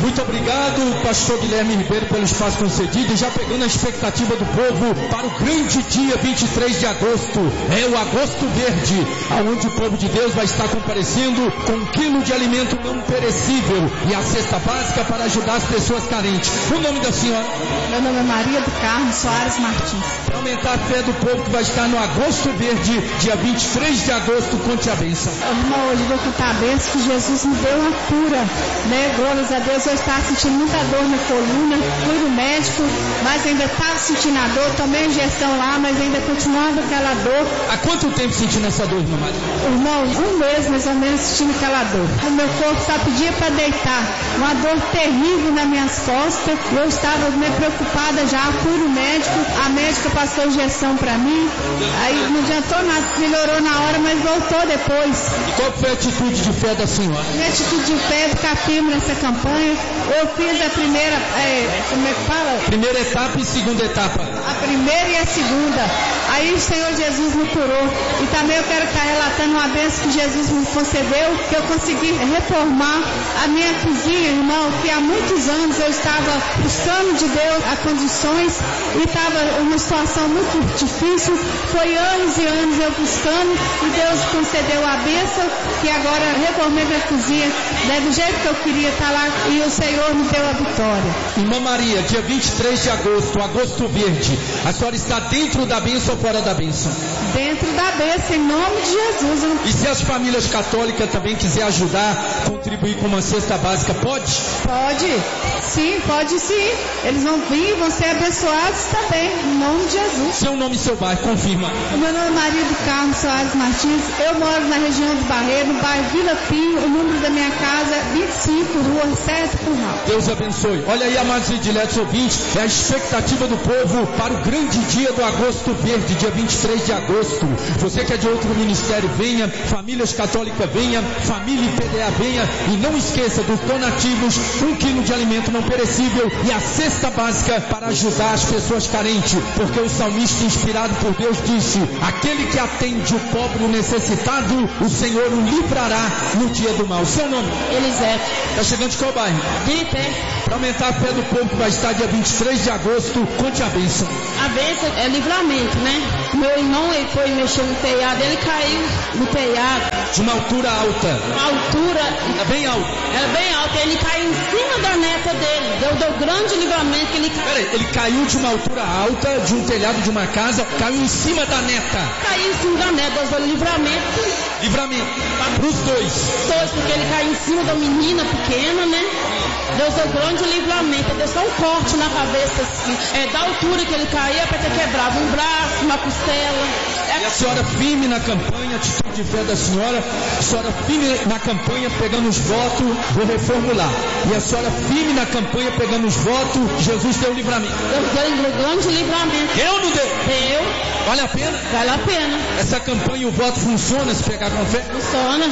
Muito obrigado, pastor Guilherme Ribeiro, pelo espaço concedido, e já pegando a expectativa do povo para o grande dia 23 de agosto. É o Agosto Verde, aonde o povo de Deus vai estar comparecendo com 1 quilo de alimento não perecível e a cesta básica para ajudar as pessoas carentes. O nome da senhora? Meu nome é Maria do Carmo Soares Martins. Para aumentar a fé do povo que vai estar no Agosto Verde, dia 23 de agosto, conte a bênção. Irmão, hoje eu vou contar a bênção que Jesus me deu uma cura, né? Glórias a Deus, eu estava sentindo muita dor na coluna, fui no médico, mas ainda estava sentindo a dor, tomei injeção lá, mas ainda continuava aquela dor. Há quanto tempo sentindo essa dor, irmã Maria? Irmão, 1 mês mais ou menos sentindo aquela dor. O meu corpo só pedia para deitar, uma dor terrível nas minhas costas, eu estava meio preocupada já, fui no médico, a médica passou injeção para mim, aí não adiantou nada, melhorou na hora, mas voltou depois. E qual foi a atitude de fé da senhora? Minha atitude de fé é ficar firme nessa campanha. Eu fiz a primeira, como é que fala? Primeira etapa e segunda etapa. A primeira e a segunda. Aí o Senhor Jesus me curou. E também eu quero estar relatando uma bênção que Jesus me concedeu, que eu consegui reformar a minha cozinha, irmão, que há muitos anos eu estava buscando de Deus as condições e estava uma situação muito difícil. Foi anos e anos eu buscando e Deus concedeu a bênção, que agora reformei minha cozinha, né, do jeito que eu queria estar lá, e o Senhor me deu a vitória. Irmã Maria, dia 23 de agosto, Agosto Verde, a senhora está dentro da bênção ou fora da bênção? Dentro da bênção, em nome de Jesus. E se as famílias católicas também quiserem ajudar, contribuir com uma cesta básica, pode? Pode, sim, pode sim. Eles vão vir, vão ser abençoados também, em nome de Jesus. Seu nome e seu bairro, confirma. O meu nome é Maria do Carmo Soares Martins, eu moro na região do Barreiro, no bairro Vila Pinho, o número da minha casa é 25, rua César Curral. Deus abençoe. Olha aí, amados e diletos ouvintes, é a expectativa do povo para o grande dia do Agosto Verde, dia 23 de agosto. Você que é de outro ministério, venha, famílias católicas, venha, família PDA, venha, e não esqueça dos donativos, 1 quilo de alimento não perecível e a cesta básica para ajudar as pessoas carentes, porque o salmista inspirado por Deus disse: aquele que atende o pobre e o necessitado, o Senhor o livrará no dia do mal. Seu nome? Elisete. Está chegando de qual bairro? De pé. Para aumentar a fé do povo que vai estar dia 23 de agosto, conte a bênção. A bênção é livramento, né? Meu irmão, ele foi mexer no telhado, ele caiu no telhado. De uma altura alta. Uma altura... Era bem alta. Era bem alta, ele caiu em cima da neta dele. Deu grande livramento que ele caiu. Peraí, ele caiu de uma altura alta, de um telhado de uma casa, caiu em cima da neta. Caiu em cima da neta, Deus deu livramento. Livramento. Para os dois. Porque ele caiu em cima da menina pequena, né? Deus deu grande livramento. Deus deu um corte na cabeça, assim. Da altura que ele caía, para ter quebrado um braço, uma costela. E a senhora firme na campanha, atitude de fé da senhora, a senhora firme na campanha, pegando os votos, vou reformular. E a senhora firme na campanha, pegando os votos, Jesus deu livramento. Deus deu grande livramento. Eu não deu? Deu. Vale a pena? Vale a pena. Essa campanha, o voto funciona se pegar com fé? Funciona.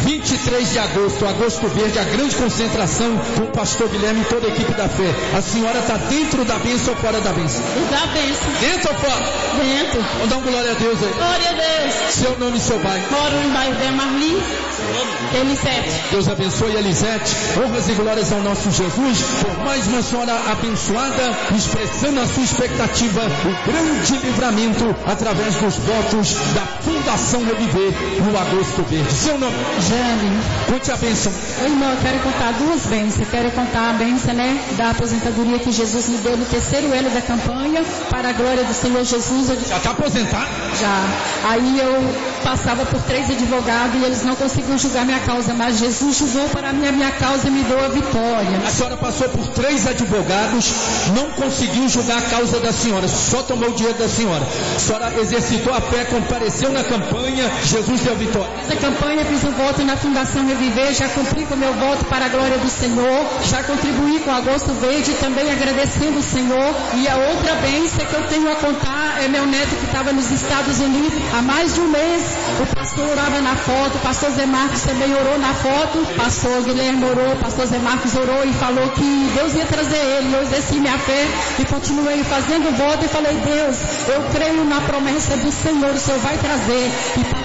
23 de agosto, Agosto Verde, a grande concentração com o pastor Guilherme e toda a equipe da fé. A senhora está dentro da bênção ou fora da bênção? Da bênção. Dentro ou fora? Dentro. Vamos dar um glória a Deus aí. Glória a Deus. Seu nome e seu bairro? Moro no bairro de Marli. Elisete. Deus abençoe Elisete. Honras e glórias ao nosso Jesus por mais uma senhora abençoada, expressando a sua expectativa, o grande livramento através dos votos da Fundação Reviver no Agosto Verde. Seu nome? Jane. Conte a bênção. Irmão, eu quero contar duas bênçãos. Eu quero contar a bênção, né, da aposentadoria que Jesus me deu no terceiro ano da campanha, para a glória do Senhor Jesus. Já está aposentado? Já. Aí eu passava por 3 advogados e eles não conseguiam julgar minha causa, mas Jesus julgou para mim a minha causa e me deu a vitória. A senhora passou por 3 advogados, não conseguiu julgar a causa da senhora, só tomou o dinheiro da senhora. A senhora exercitou a fé, compareceu na campanha, Jesus deu a vitória. Nessa campanha fiz um voto na Fundação Reviver, já cumpri com o meu voto para a glória do Senhor, já contribuí com o Agosto Verde, também agradecendo o Senhor. E a outra bênção que eu tenho a contar é meu neto que estava nos Estados Unidos há mais de um mês. O pastor orava na foto, o pastor Zé Marcos também orou na foto, o pastor Guilherme orou, o pastor Zé Marcos orou e falou que Deus ia trazer ele. Eu exerci minha fé e continuei fazendo o voto e falei: Deus, eu creio na promessa do Senhor, o Senhor vai trazer. E para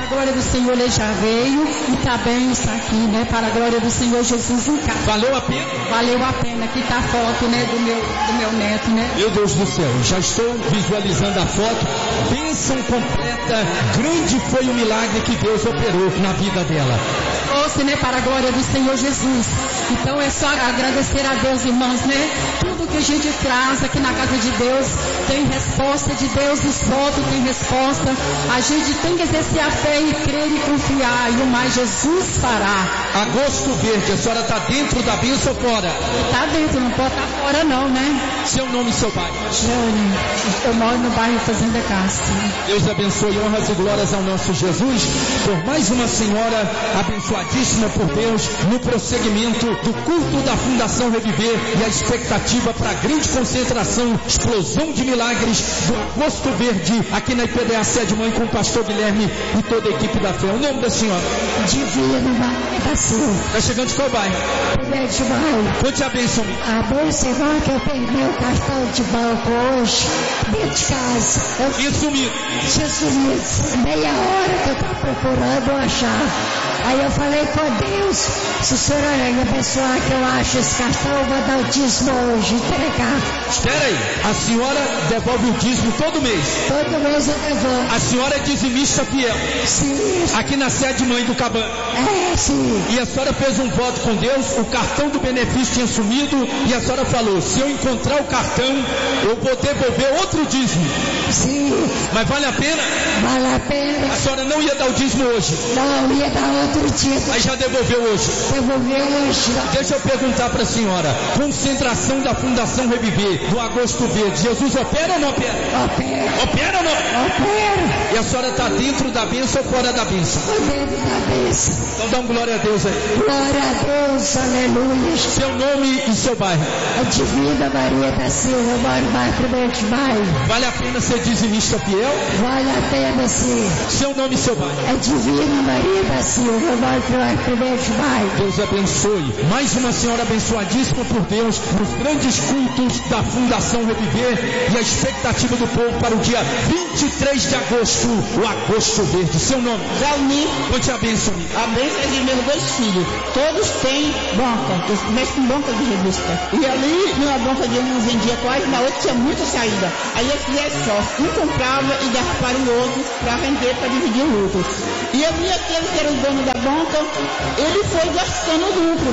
glória do Senhor, ele já veio e também está aqui, né? Para a glória do Senhor Jesus em casa. Valeu a pena? Valeu a pena. Aqui está a foto, né? Do meu neto, né? Meu Deus do céu, já estou visualizando a foto. Bênção completa. Grande foi o milagre que Deus operou na vida dela. Ouça, né? Para a glória do Senhor Jesus. Então é só agradecer a Deus, irmãos, né? Tudo que a gente traz aqui na casa de Deus tem resposta de Deus, os votos tem resposta. A gente tem que exercer a fé e crer e confiar, e o mais Jesus fará. Agosto Verde, a senhora está dentro da bênção ou fora? Está dentro, não pode estar fora não, né? Seu nome e seu bairro? Jane, eu moro no bairro Fazenda Castro. Deus abençoe, honras e glórias ao nosso Jesus, por mais uma senhora abençoadíssima por Deus, no prosseguimento do culto da Fundação Reviver e a expectativa para a grande concentração, explosão de milagres do Agosto Verde, aqui na IPDA Sede Mãe, com o pastor Guilherme e toda a equipe da fé. O nome da senhora? Divino da Silva. Está chegando de qual bairro? Primeiro de maio. Conte a bênção. A bênção é que eu peguei meu cartão de banco hoje, dentro de casa. E sumido? Tinha sumido. Meia hora que eu estava procurando achar. Aí eu falei com Deus, se o senhor me abençoar que eu acho esse cartão, eu vou dar o dízimo hoje, entregar. Espera aí, a senhora devolve o dízimo todo mês? Todo mês eu devolvo. A senhora é dizimista fiel? Sim. Aqui na Sede Mãe do Cabana? É, sim. E a senhora fez um voto com Deus, o cartão do benefício tinha sumido, e a senhora falou, se eu encontrar o cartão, eu vou devolver outro dízimo. Sim. Mas vale a pena? Vale a pena. A senhora não ia dar o dízimo hoje? Não, ia dar outro dia. Aí já devolveu hoje? Devolveu hoje. Deixa eu perguntar para a senhora, concentração da Fundação Reviver, do Agosto Verde, Jesus opera ou não opera? Opera. Opera ou não? Opera. E a senhora está dentro da bênção ou fora da bênção? Dentro da bênção. Então dá um glória a Deus aí. Glória a Deus, aleluia. Seu nome e seu bairro? A Divina Maria da Silva, moro no bairro 1 de Maio. Vale a pena ser dizimista fiel? Vale a pena sim. Seu nome e seu bairro? A Divina Maria da Silva, moro no bairro 1 de Maio. Deus abençoe. Mais uma senhora abençoadíssima por Deus, nos grandes cultos da Fundação Reviver e a expectativa do povo para o dia 23 de agosto, o Agosto Verde. Seu nome? Zelmi. Conte a bênção. A bênção é de meus 2 filhos. Todos têm banca. Eu mexo com banca de revista. E ali, numa banca de um vendia quase, na outra tinha muita saída. Aí eles fizeram sócio. Um comprava e dava para o outro para vender, para dividir o lucro. E ali, aquele que era o dono da banca, ele foi gastando lucro,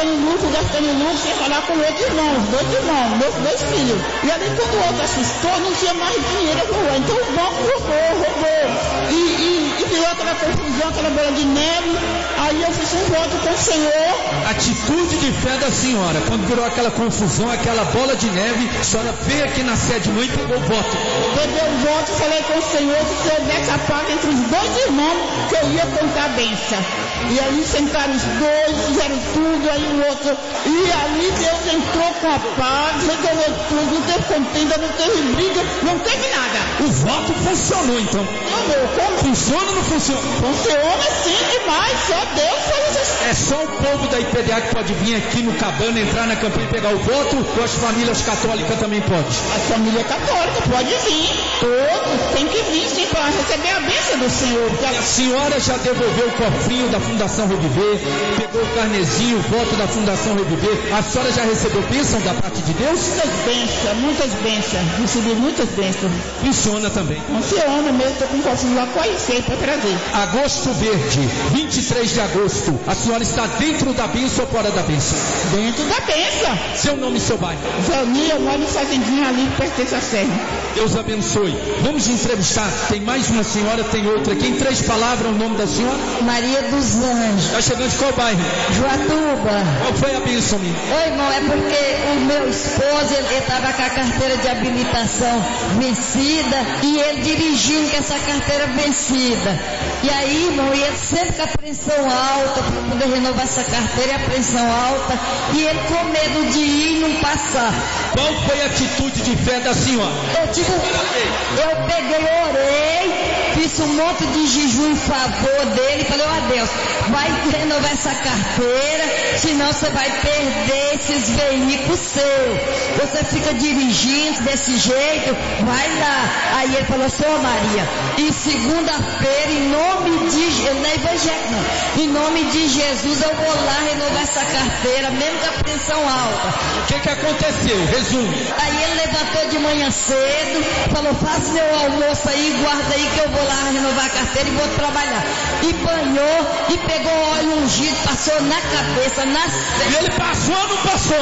sem falar com o outro irmão, os 2 irmãos, meus 2 filhos. E ali, quando o outro assustou, não tinha mais dinheiro na rua. Então o banco roubou. E virou aquela confusão, aquela bola de neve. Aí eu fiz um voto com o Senhor. Atitude de fé da senhora. Quando virou aquela confusão, aquela bola de neve, a senhora veio aqui na Sede Mãe e pegou o voto. Peguei o voto e falei com o Senhor que se eu desse a paz entre os 2 irmãos, que eu ia contar a bênção. E ali sentaram os 2, fizeram tudo, aí o outro. E ali Deus entrou com a paz, resolveu tudo, não teve contenda, não teve briga, não teve nada. O voto funcionou então. Funciona ou não funciona? Funciona sim demais, só Deus faz isso. É só o povo da IPDA que pode vir aqui no Cabana, entrar na campanha e pegar o voto, ou as famílias católicas também podem? A família católica pode vir, todos tem que vir sim para receber a bênção do Senhor. A senhora já devolveu o cofrinho da Fundação Reviver, pegou o carnezinho, o voto da Fundação Reviver. A senhora já recebeu bênção da parte de Deus? Muitas bênçãos, recebi muitas bênçãos. Funciona também? Funciona mesmo, estou com um cofrinho lá conhecer para trazer. Agosto Verde, 23 de agosto. A senhora está dentro da bênção ou fora da bênção? Dentro da bênção. Seu nome e seu bairro? Zelmi, eu moro em Fazendinha ali, pertence à Serra. Deus abençoe. Vamos entrevistar. Tem mais uma senhora, tem outra aqui. Em 3 palavras, o nome da senhora? Maria dos Anjos. Está chegando de qual bairro? Joatuba. Qual foi a bênção, minha? Oi, irmão, é porque o meu esposo, ele estava com a carteira de habilitação vencida e ele dirigiu com essa carteira vencida. E aí, irmão, ele sempre com a pressão alta, para poder renovar essa carteira, e a pressão alta, e ele com medo de ir e não passar. Qual foi a atitude de fé da senhora? Eu peguei, orei, fiz um monte de jejum em favor dele, falei, ó Deus, vai renovar essa carteira, senão você vai perder esses veículo seu. Você fica dirigindo desse jeito, vai lá. Aí ele falou assim, ô Maria, e segunda-feira, em nome de Jesus, não é evangélico não, em nome de Jesus eu vou lá renovar essa carteira, mesmo com a pensão alta. O que aconteceu? Resumo. Aí ele levantou de manhã cedo, falou, faz meu almoço aí, guarda aí que eu vou lá renovar a carteira e vou trabalhar. E banhou, e pegou óleo ungido, passou na cabeça, na... E ele passou ou não passou?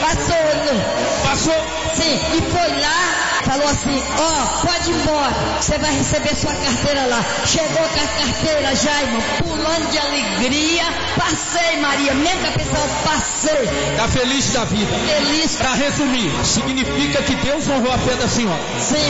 Passou. Sim, e foi lá, falou assim, pode ir embora, você vai receber sua carteira lá. Chegou com a carteira já, irmão, pulando de alegria. Passei, Maria, mesmo que a pessoa passei. Está feliz da vida. Feliz. Para resumir, significa que Deus honrou a fé da senhora. Sim,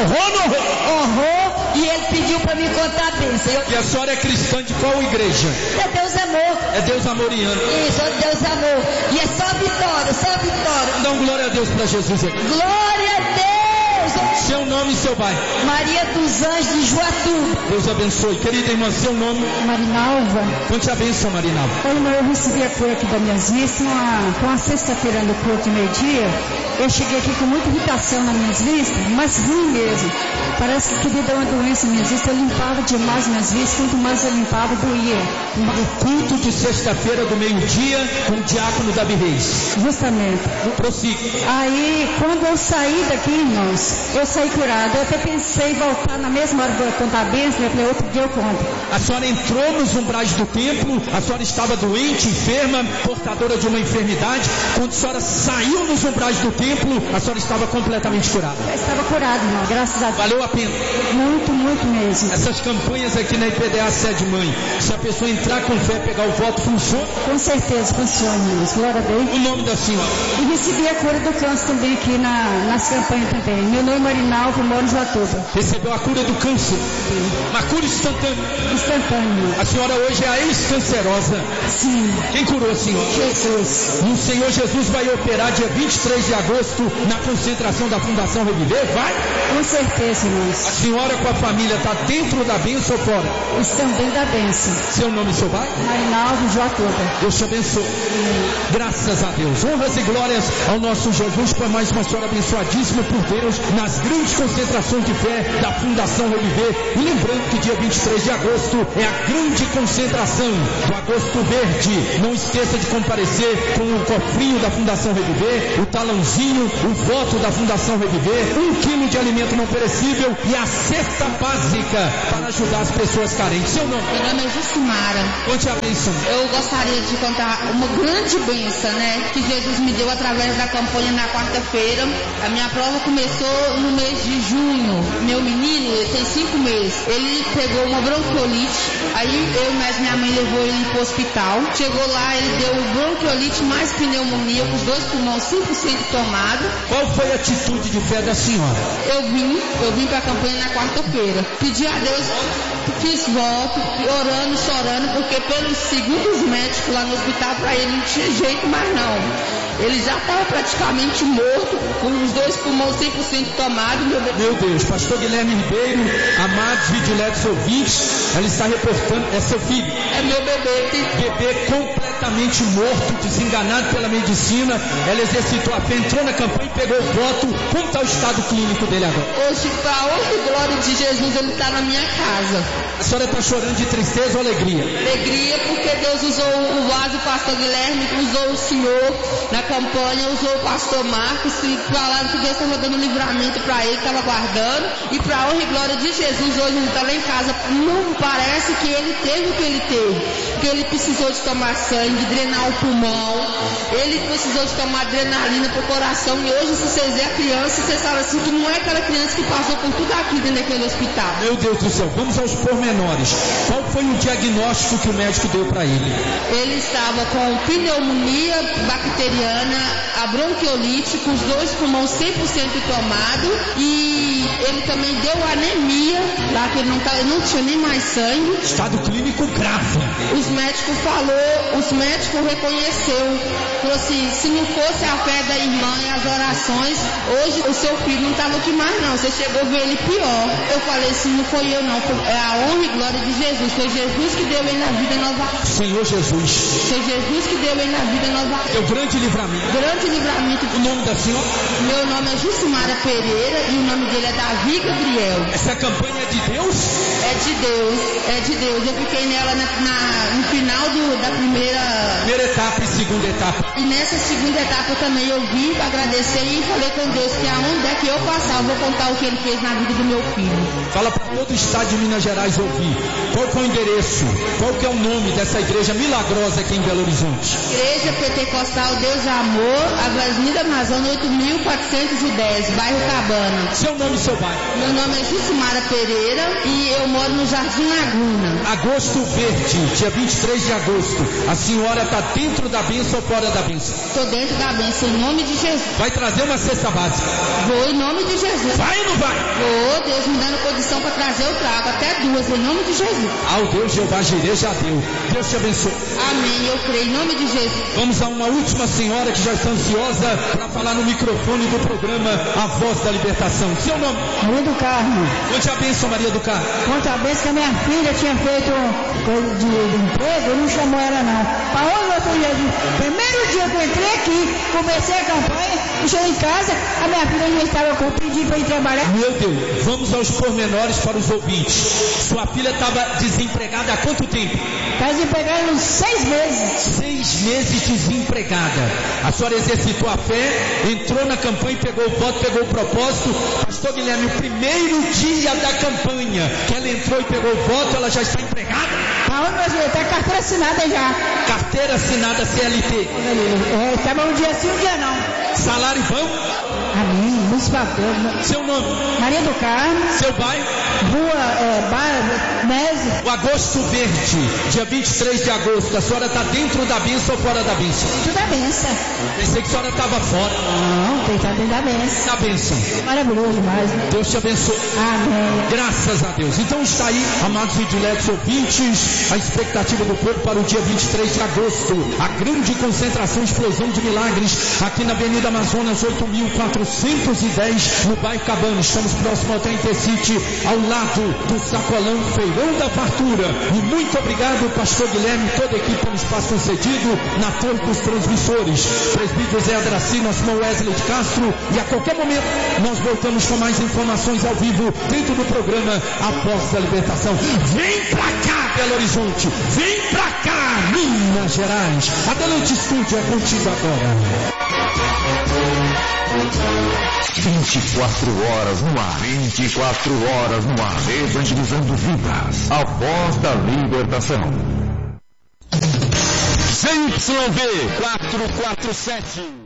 honrou, e ele pediu para me contar a bênção. E a senhora é cristã de qual igreja? É Deus Amor. É Deus Amoriano. Isso, é Deus Amor. E é só vitória, só vitória. Dá glória a Deus para Jesus aqui. Glória a Deus. Seu nome e seu bairro? Maria dos Anjos de Juatuba. Deus abençoe. Querida irmã, seu nome? Marinalva. Conte a bênção, Marinalva. Irmã, eu recebi a cura aqui das minhas vistas, com a sexta-feira no culto de meio-dia. Eu cheguei aqui com muita irritação nas minhas vistas, mas ruim mesmo. Parece que queria dar uma doença nas minhas vistas. Eu limpava demais minhas vistas, quanto mais eu limpava, doía. O culto de sexta-feira do meio-dia com o diácono Davi Reis. Justamente. Prossiga. Aí, quando eu saí daqui, irmãos, eu saí curada. Eu até pensei em voltar na mesma hora para contar a bênção. Eu falei, outro dia eu conto. A senhora entrou nos umbrais do templo, a senhora estava doente, enferma, portadora de uma enfermidade. Quando a senhora saiu nos umbrais do templo, a senhora estava completamente curada. Eu estava curada, irmão, graças a Deus. Valeu a pena. Muito, muito mesmo. Essas campanhas aqui na IPDA Sede Mãe, se a pessoa entrar com fé, pegar o voto, funciona? Com certeza funciona, irmãos. Glória a Deus. O nome da senhora? E recebi a cura do câncer também aqui nas campanhas também. Meu nome é Marinalva, moro em Juatuba. Recebeu a cura do câncer? Sim. Uma cura instantânea? Instantânea. A senhora hoje é a ex-cancerosa? Sim. Quem curou a senhora? Jesus. E o Senhor Jesus vai operar dia 23 de agosto na concentração da Fundação Reviver? Vai? Com certeza, irmãos. A senhora com a família está dentro da bênção ou fora? Estão dentro da bênção. Seu nome e seu pai? Marinalva, Juatuba. Deus te abençoe. Graças a Deus. Honras e glórias ao nosso Jesus por mais uma senhora abençoadíssima por Deus nas grandes concentrações de fé da Fundação Reviver. E lembrando que dia 23 de agosto é a grande concentração do Agosto Verde. Não esqueça de comparecer com o cofrinho da Fundação Reviver, o talãozinho, o voto da Fundação Reviver, 1 quilo de alimento não perecível e a cesta básica para ajudar as pessoas carentes. Seu nome? Meu nome é Jucimara. Conte a bênção. Eu gostaria de contar uma grande bênção, né? Que Jesus me deu através da campanha na quarta-feira. A minha prova começou no mês de junho. Meu menino, ele tem 5 meses. Ele pegou uma bronquiolite. Aí minha mãe levou ele para o hospital. Chegou lá, ele deu bronquiolite mais pneumonia, com os 2 pulmões 100% tomados. Qual foi a atitude de fé da senhora? Eu vim para a campanha na quarta-feira. Pedi a Deus, fiz voto, orando, chorando, porque pelos segundos médicos lá no hospital, para ele não tinha jeito mais não. Ele já estava praticamente morto, com os 2 pulmões 100% tomados. Meu Deus, pastor Guilherme Ribeiro, amados vigilantes ouvintes, ela está reportando, é seu filho? É meu bebê. Bebê completamente morto, desenganado pela medicina. Ela exercitou a fé, entrou na campanha e pegou o voto. Como está o estado clínico dele agora? Hoje, para a honra e glória de Jesus, ele está na minha casa. A senhora está chorando de tristeza ou alegria? Alegria, porque Deus usou o vaso, o pastor Guilherme, usou o senhor na campanha, usou o pastor Marcos, e falaram que Deus estava dando livramento para ele, estava guardando, e para a honra e glória de Jesus, hoje ele está lá em casa. Não parece que ele teve o que ele teve, porque ele precisou de tomar sangue, drenar o pulmão, ele precisou de tomar adrenalina para o coração, e hoje, se vocês verem a criança, vocês falam assim, que não é aquela criança que passou por tudo aqui dentro daquele hospital. Meu Deus do céu, vamos aos pormenores. Qual foi o diagnóstico que o médico deu para ele? Ele estava com pneumonia bacteriana, a a bronquiolite, com os 2 pulmões 100% tomados, e ele também deu anemia, lá que ele não tinha nem mais sangue. Estado clínico grave. Os médicos reconheceu, falou assim, se não fosse a fé da irmã e as orações, hoje o seu filho não estava aqui mais não, você chegou a ver ele pior. Eu falei assim, não foi eu não, é a honra e glória de Jesus, foi Jesus que deu ele na vida novamente. Senhor Jesus. Foi Jesus que deu ele na vida novamente. É o grande livramento. Grande livramento. O nome da senhora? Meu nome é Jucimara Pereira e o nome dele é Davi Gabriel. Essa campanha é de Deus? É de Deus, é de Deus. Eu fiquei nela no final da primeira etapa e segunda etapa. E nessa segunda etapa também eu vim agradecer e falei com Deus que aonde é que eu passar, eu vou contar o que ele fez na vida do meu filho. Fala para todo o estado de Minas Gerais ouvir. Qual que é o endereço? Qual que é o nome dessa igreja milagrosa aqui em Belo Horizonte? Igreja Pentecostal Deus e Amor, Avenida Amazônia 8410, bairro Cabana. Seu nome e seu bairro? Meu nome é Jucimara Pereira e eu moro no Jardim Laguna. Agosto Verde, dia 23 de agosto. A senhora está dentro da bênção ou fora da bênção? Estou dentro da bênção, em nome de Jesus. Vai trazer uma cesta básica? Vou, em nome de Jesus. Vai ou não vai? Vou, Deus me dando condição para trazer, eu trago até 2, em nome de Jesus. O Deus Jeová Jireh já deu. Deus te abençoe. Amém, eu creio, em nome de Jesus. Vamos a uma última senhora que já está ansiosa para falar no microfone do programa A Voz da Libertação. Seu nome? Maria do Carmo. Conte a bênção, Maria do Carmo. Conte a bênção que a minha filha tinha feito coisa de emprego, não chamou ela não. Para onde eu fui, Jesus? Primeiro dia que eu entrei aqui, comecei a campanha, cheguei em casa, a minha filha já estava com pedido para ir trabalhar. Meu Deus, vamos aos pormenores para os ouvintes. Sua filha estava desempregada há quanto tempo? Está desempregada uns 6 meses. 6 meses desempregada. A senhora exercitou a fé, entrou na campanha, pegou o voto, pegou o propósito. Pastor Guilherme, o primeiro dia da campanha que ela entrou e pegou o voto, ela já está empregada? Aonde, meu filho? Está carteira assinada já. Carteira assinada CLT. Estava um dia sim, um dia não. Salário bom? Amém. Muito bacana. Seu nome? Maria do Carmo. Seu bairro? Rua Nese. O Agosto Verde, dia 23 de agosto. A senhora está dentro da bênção ou fora da bênção? Dentro da bênção. Pensei que a senhora estava fora. Não, tem que estar dentro da bênção. Na bênção. Maravilhoso demais, né? Deus te abençoe. Amém. Graças a Deus. Então está aí, amados e diletos ouvintes, a expectativa do povo para o dia 23 de agosto. A grande concentração, explosão de milagres aqui na Avenida Amazonas 8410, no bairro Cabana. Estamos próximo ao Intercity, ao lado do Sacolão, Feirão da Fartura. E muito obrigado, pastor Guilherme, toda a equipe pelo espaço concedido na torre dos transmissores. Presbítero Zé Adraci, nosso irmão Wesley de Castro. E a qualquer momento nós voltamos com mais informações ao vivo dentro do programa A Voz da Libertação. Vem pra cá, Belo Horizonte. Vem pra cá, Minas Gerais. Adelante, estúdio, é contigo agora. 24 horas no ar. 24 horas no ar. Evangelizando vidas. A Voz da Libertação. ZYV 447.